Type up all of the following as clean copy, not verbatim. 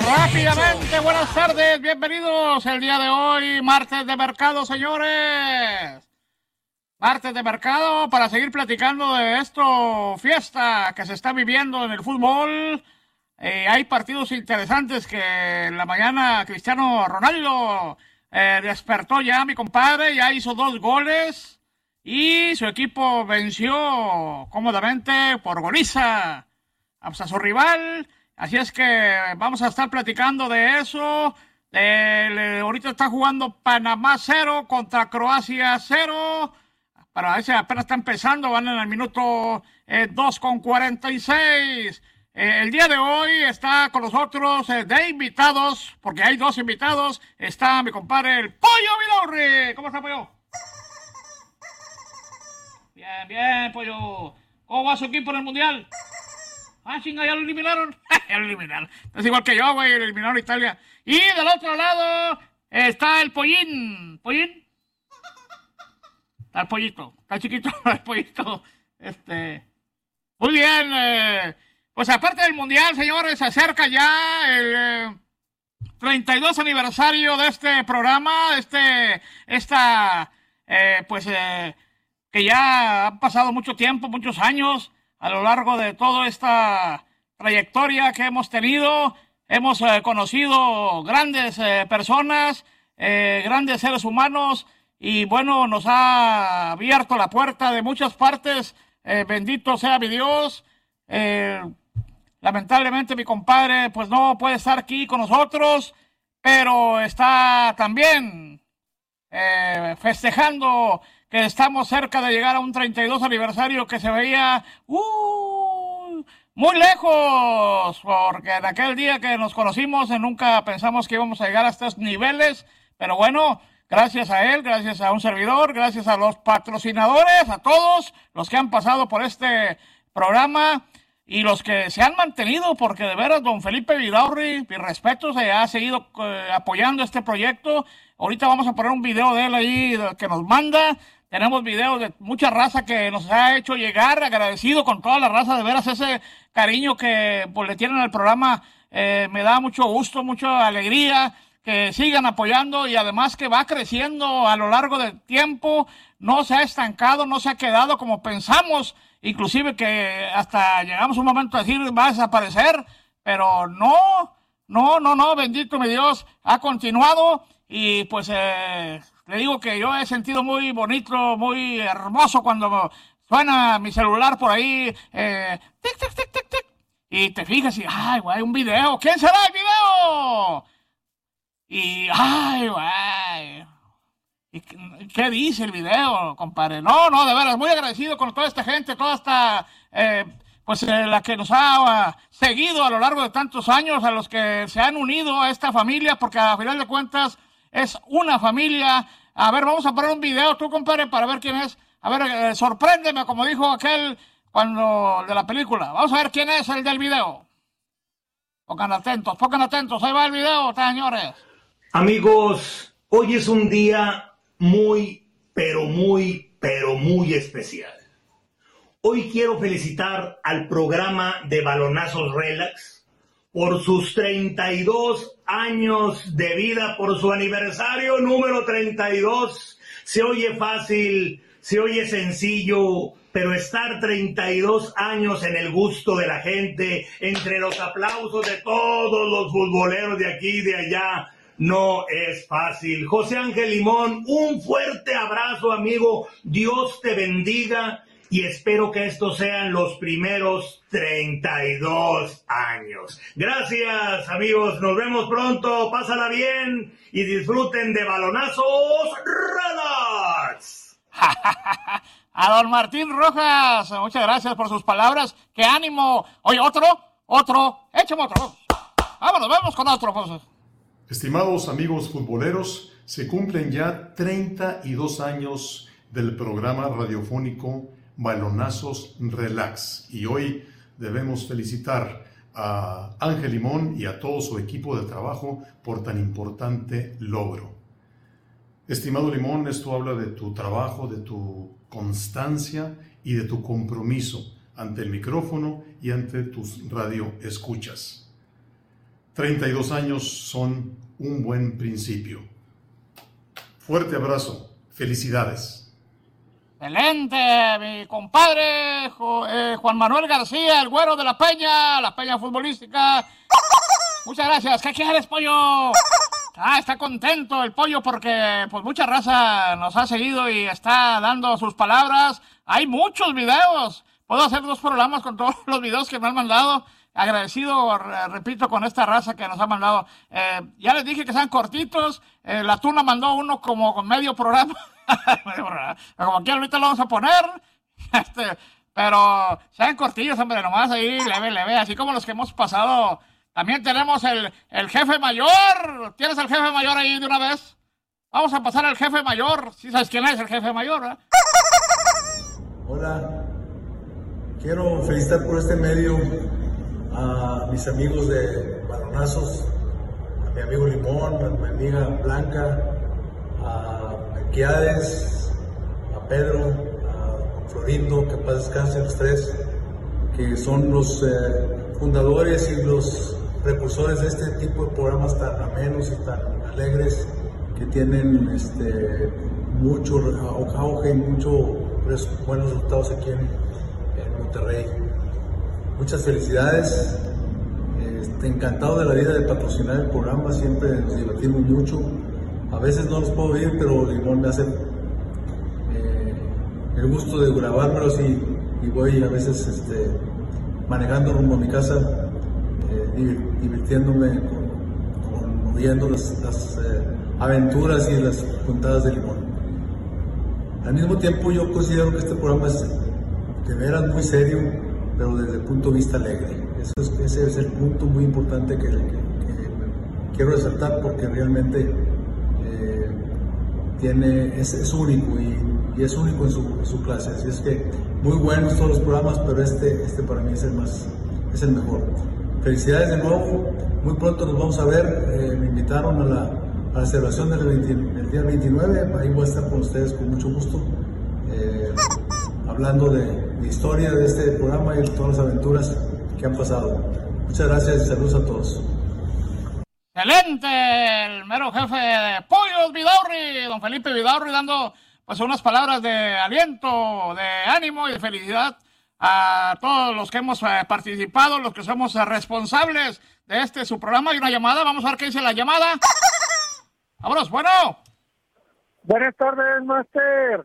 Rápidamente, buenas tardes, bienvenidos el día de hoy, martes de mercado, señores. Martes de mercado para seguir platicando de esto, fiesta que se está viviendo en el fútbol. Hay partidos interesantes que en la mañana Cristiano Ronaldo despertó ya, mi compadre, ya hizo 2 goles y su equipo venció cómodamente por goliza a su rival. Así es que vamos a estar platicando de eso. Ahorita está jugando Panamá 0 contra Croacia 0. Pero ese apenas está empezando, van en el minuto 2:46. El día de hoy está con nosotros de invitados, porque hay 2 invitados. Está mi compadre, el Pollo Vidaurri. ¿Cómo está, Pollo? Bien, bien, Pollo. ¿Cómo va su equipo en el Mundial? Ah, chinga, ya lo eliminaron. Ya lo eliminaron. Es igual que yo, güey, eliminaron a Italia. Y del otro lado está el Pollín. ¿Pollín? Está el pollito. Está chiquito el pollito. Muy bien. Pues aparte del Mundial, señores, se acerca ya el 32 aniversario de este programa. Que ya ha pasado mucho tiempo, muchos años. A lo largo de toda esta trayectoria que hemos tenido, hemos conocido grandes personas, grandes seres humanos, y bueno, nos ha abierto la puerta de muchas partes. Bendito sea mi Dios. Lamentablemente mi compadre pues no puede estar aquí con nosotros, pero está también festejando que estamos cerca de llegar a un 32 aniversario que se veía muy lejos, porque en aquel día que nos conocimos nunca pensamos que íbamos a llegar a estos niveles, pero bueno, gracias a él, gracias a un servidor, gracias a los patrocinadores, a todos los que han pasado por este programa y los que se han mantenido, porque de veras don Felipe Vidaurri, mi respeto, se ha seguido apoyando este proyecto. Ahorita vamos a poner un video de él ahí que nos manda. Tenemos videos de mucha raza que nos ha hecho llegar, agradecido con toda la raza, de veras ese cariño que pues, le tienen al programa, me da mucho gusto, mucha alegría, que sigan apoyando y además que va creciendo a lo largo del tiempo, no se ha estancado, no se ha quedado como pensamos, inclusive que hasta llegamos a un momento a decir va a desaparecer, pero no, bendito mi Dios, ha continuado y pues le digo que yo he sentido muy bonito, muy hermoso cuando suena mi celular por ahí, tic, tic, tic, tic, tic, y te fijas y, ay, güey, un video, ¿quién será el video? Y, ay, güey, ¿y qué dice el video, compadre? No, de veras, muy agradecido con toda esta gente, toda esta, la que nos ha seguido a lo largo de tantos años, a los que se han unido a esta familia, porque a final de cuentas es una familia. A ver, vamos a poner un video, tú, compadre, para ver quién es. A ver, sorpréndeme, como dijo aquel cuando de la película. Vamos a ver quién es el del video. Pongan atentos, ahí va el video, señores. Amigos, hoy es un día muy especial. Hoy quiero felicitar al programa de Balonazos Relax por sus 32 años de vida, por su aniversario número 32. Se oye fácil, se oye sencillo, pero estar 32 años en el gusto de la gente, entre los aplausos de todos los futboleros de aquí y de allá, no es fácil. José Ángel Limón, un fuerte abrazo, amigo. Dios te bendiga y espero que estos sean los primeros 32 años. Gracias, amigos. Nos vemos pronto. Pásala bien y disfruten de Balonazos Relax. A don Martín Rojas, muchas gracias por sus palabras. ¡Qué ánimo! Oye, otro, échame otro. Vámonos, vamos con otro, pues. Estimados amigos futboleros, se cumplen ya 32 años del programa radiofónico Balonazos Relax y hoy debemos felicitar a Ángel Limón y a todo su equipo de trabajo por tan importante logro. Estimado Limón, esto habla de tu trabajo, de tu constancia y de tu compromiso ante el micrófono y ante tus radioescuchas. 32 años son un buen principio. Fuerte abrazo. Felicidades. Excelente, mi compadre Juan Manuel García, el güero de la Peña futbolística. Muchas gracias. ¿Qué quieres, pollo? Está contento el pollo porque pues mucha raza nos ha seguido y está dando sus palabras. Hay muchos videos. Puedo hacer 2 programas con todos los videos que me han mandado. Agradecido, repito, con esta raza que nos ha mandado. Ya les dije que sean cortitos. La Tuna mandó uno como con medio programa. Como aquí ahorita lo vamos a poner. Pero sean cortillos, hombre, nomás ahí, leve. Así como los que hemos pasado. También tenemos el jefe mayor. ¿Tienes el jefe mayor ahí de una vez? Vamos a pasar al jefe mayor. ¿Sí sabes quién es el jefe mayor, eh? Hola. Quiero felicitar por este medio a mis amigos de Balonazos, a mi amigo Limón, a mi amiga Blanca, a Melquiades, a Pedro, a Florindo, que paz descansen los 3, que son los fundadores y los precursores de este tipo de programas tan amenos y tan alegres, que tienen mucho auge y muchos buenos resultados aquí en Monterrey. Muchas felicidades, encantado de la vida de patrocinar el programa, siempre nos divertimos mucho. A veces no los puedo oír, pero Limón me hace el gusto de grabármelos y voy a veces manejando rumbo a mi casa, divirtiéndome oyendo las aventuras y las puntadas de Limón. Al mismo tiempo yo considero que este programa es de veras muy serio, pero desde el punto de vista alegre. Ese es el punto muy importante que quiero resaltar, porque realmente es único y es único en su clase. Así es que muy buenos todos los programas, pero este para mí es el mejor. Felicidades de nuevo, muy pronto nos vamos a ver. Me invitaron a la celebración del día 29, ahí voy a estar con ustedes con mucho gusto, hablando de historia de este programa y de todas las aventuras que han pasado. Muchas gracias y saludos a todos. Excelente, el mero jefe de Pollos Vidaurri, don Felipe Vidaurri, dando pues unas palabras de aliento, de ánimo y de felicidad a todos los que hemos participado, los que somos responsables de su programa. Hay una llamada, vamos a ver qué dice la llamada. Vámonos, bueno. Buenas tardes, Master.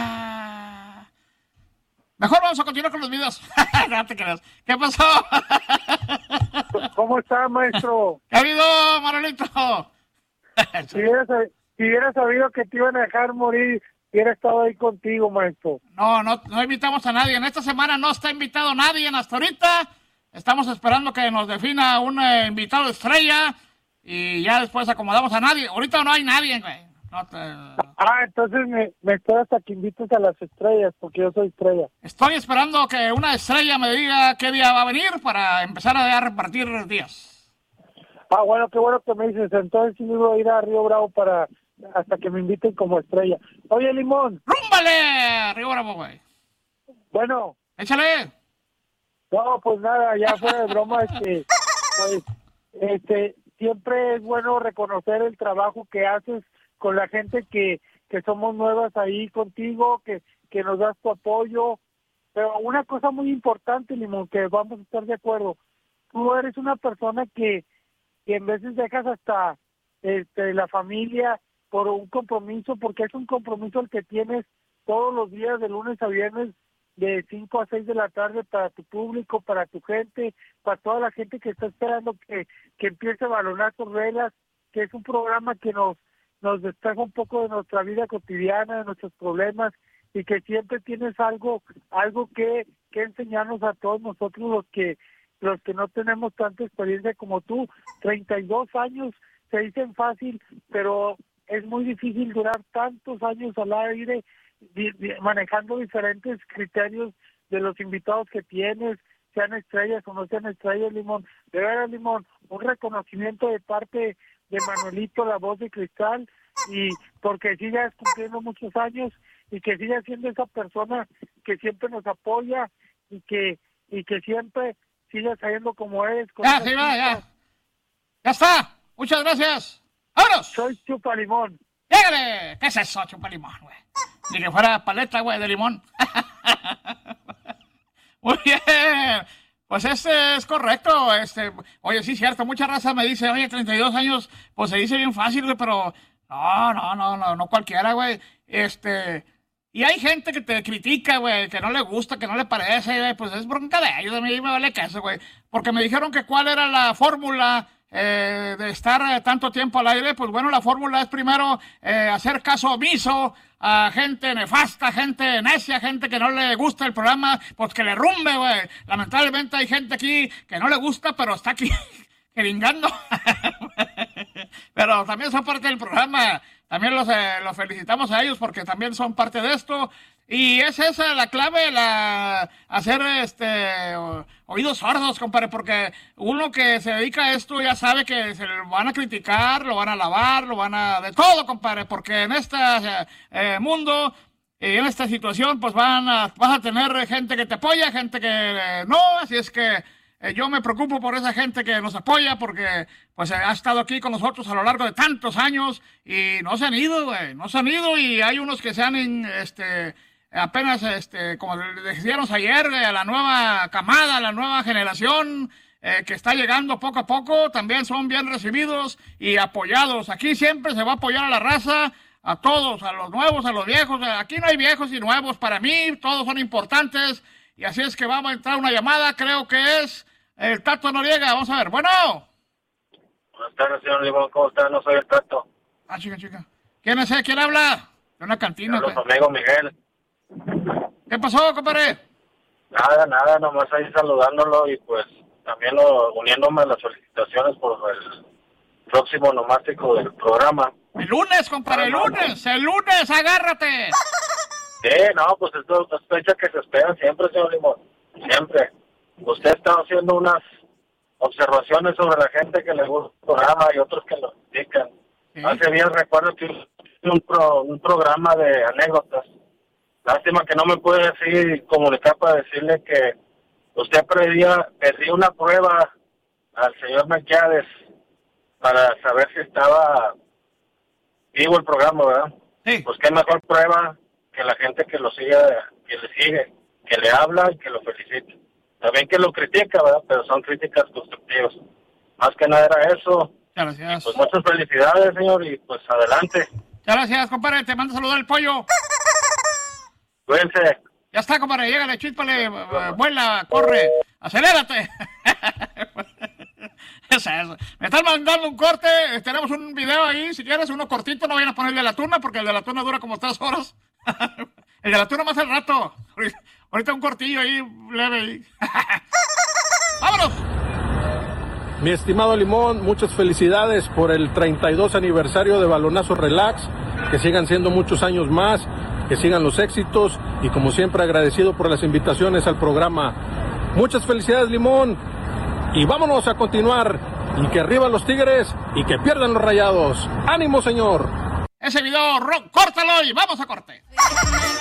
Mejor vamos a continuar con los videos. No te creas. ¿Qué pasó? ¿Cómo está, maestro? ¿Qué ha habido, Manolito? Si hubiera sabido que te iban a dejar morir, hubiera estado ahí contigo, maestro. No invitamos a nadie. En esta semana no está invitado nadie hasta ahorita. Estamos esperando que nos defina un invitado estrella y ya después acomodamos a nadie. Ahorita no hay nadie, güey. Entonces me espero hasta que invites a las estrellas, porque yo soy estrella. Estoy esperando que una estrella me diga qué día va a venir para empezar a repartir días. Bueno, qué bueno que me dices. Entonces sí me voy a ir a Río Bravo hasta que me inviten como estrella. Oye, Limón. ¡Rúmbale! Río Bravo, güey. Bueno. Échale. No, pues nada, ya fuera de broma, siempre es bueno reconocer el trabajo que haces con la gente que somos nuevas ahí contigo, que nos das tu apoyo. Pero una cosa muy importante, Limón, que vamos a estar de acuerdo, tú eres una persona que en veces dejas hasta la familia por un compromiso, porque es un compromiso el que tienes todos los días de lunes a viernes de 5 a 6 de la tarde para tu público, para tu gente, para toda la gente que está esperando que empiece Balonazos Relas, que es un programa que nos despeja un poco de nuestra vida cotidiana, de nuestros problemas, y que siempre tienes algo que enseñarnos a todos nosotros los que no tenemos tanta experiencia como tú. 32 años se dicen fácil, pero es muy difícil durar tantos años al aire manejando diferentes criterios de los invitados que tienes, sean estrellas o no sean estrellas, Limón. De verdad, Limón, un reconocimiento de parte de Manuelito, la voz de cristal, y porque sigas cumpliendo muchos años y que sigas siendo esa persona que siempre nos apoya y que siempre sigas saliendo como es. Ya. Ya está. Muchas gracias. ¡Vámonos! Soy Chupa Limón. ¡Llégale! ¿Qué es eso, Chupa Limón, güey? Ni que fuera paleta, güey, de limón. Muy bien. Pues es correcto. Oye, sí, cierto. Mucha raza me dice, oye, 32 años, pues se dice bien fácil, güey, pero no cualquiera, güey. Y hay gente que te critica, güey, que no le gusta, que no le parece, güey, pues es bronca de ellos, a mí me vale queso, güey. Porque me dijeron que cuál era la fórmula de estar tanto tiempo al aire. Pues bueno, la fórmula es primero hacer caso omiso a gente nefasta, gente necia, gente que no le gusta el programa, pues que le rumbe, güey. Lamentablemente hay gente aquí que no le gusta, pero está aquí jeringando. Pero también son parte del programa. También los felicitamos a ellos porque también son parte de esto. Y es esa la clave, hacer oídos sordos, compadre, porque uno que se dedica a esto ya sabe que se lo van a criticar, lo van a alabar, de todo, compadre, porque en este mundo y en esta situación, pues vas a tener gente que te apoya, gente que no, así es que yo me preocupo por esa gente que nos apoya porque pues ha estado aquí con nosotros a lo largo de tantos años y no se han ido, güey, y hay unos que se han apenas, como decíamos ayer, la nueva camada, la nueva generación que está llegando poco a poco, también son bien recibidos y apoyados. Aquí siempre se va a apoyar a la raza, a todos, a los nuevos, a los viejos. Aquí no hay viejos y nuevos para mí, todos son importantes. Y así es que vamos a entrar a una llamada, creo que es el Tato Noriega. Vamos a ver, bueno. Buenas tardes, señor Limón, ¿cómo está? No soy el Tato. Ah, chica. ¿Quién es? ¿Quién habla? De una cantina. Hablo su amigo Miguel. ¿Qué pasó, compadre? Nada, nomás ahí saludándolo y pues también uniéndome a las felicitaciones por el próximo nomástico del programa. El lunes, compadre, el lunes, agárrate. Sí, no, pues es fecha que se espera siempre, señor Limón, siempre. Usted está haciendo unas observaciones sobre la gente que le gusta el programa y otros que lo critican. ¿Sí? Hace días recuerdo que un programa de anécdotas. Lástima que no me puede comunicar para decirle que usted pedía una prueba al señor Melquiades para saber si estaba vivo el programa, ¿verdad? Sí. Pues qué mejor prueba que la gente que lo sigue, que le sigue, que le habla y que lo felicita. También que lo critica, ¿verdad? Pero son críticas constructivas. Más que nada era eso. Gracias. Pues muchas felicidades, señor, y pues adelante. Gracias, compadre. Te mando a saludar el pollo. Cuídense. Ya está, compadre. Llégale, chíspale, vuela, corre, acelérate. Es eso. Me están mandando un corte. Tenemos un video ahí, si quieres, uno cortito. No vayan a poner el de la tuna, porque el de la tuna dura como 3 horas. El de la tuna más al rato. Ahorita un cortillo ahí, leve. ¡Vámonos! Mi estimado Limón, muchas felicidades por el 32 aniversario de Balonazo Relax. Que sigan siendo muchos años más, que sigan los éxitos y como siempre agradecido por las invitaciones al programa. Muchas felicidades, Limón. Y vámonos a continuar. Y que arriba los Tigres y que pierdan los Rayados. ¡Ánimo, señor! Ese video, córtalo y vamos a corte.